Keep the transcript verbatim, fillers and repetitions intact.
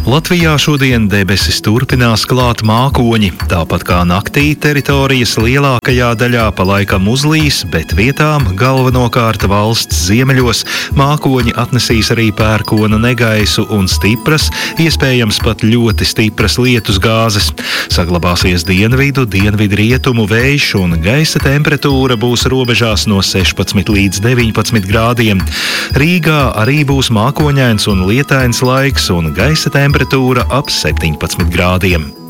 Latvijā šodien debesis turpinās klāt mākoņi. Tāpat kā naktī teritorijas lielākajā daļā pa laikam uzlīs, bet vietām, galvenokārt valsts ziemeļos, mākoņi atnesīs arī pērkona negaisu un stipras, iespējams pat ļoti stipras lietus gāzes. Saglabāsies dienvidu, dienvidu rietumu vējš un gaisa temperatūra būs robežās no sešpadsmit līdz deviņpadsmit grādiem. Rīgā arī būs mākoņains un lietains laiks un gaisa temperatūra temperatūra ap septiņpadsmit grādiem.